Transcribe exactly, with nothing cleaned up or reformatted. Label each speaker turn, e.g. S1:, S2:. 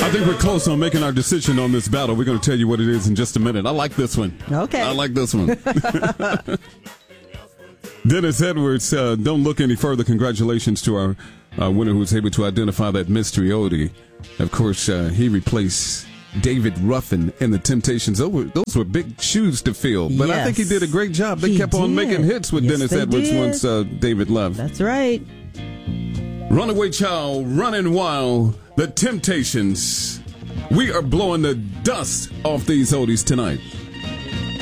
S1: I think we're close on making our decision on this battle. We're going to tell you what it is in just a minute. I like this one.
S2: Okay.
S1: I like this one. Dennis Edwards, uh, don't look any further. Congratulations to our uh, winner who was able to identify that mystery oldie. Of course, uh, he replaced David Ruffin in the Temptations. Those were, those were big shoes to fill, but
S2: yes.
S1: I think he did a great job. They
S2: he
S1: kept on
S2: did.
S1: making hits with
S2: yes,
S1: Dennis Edwards
S2: did.
S1: once uh, David left.
S2: That's right.
S1: Runaway Child, Running Wild, the Temptations. We are blowing the dust off these oldies tonight.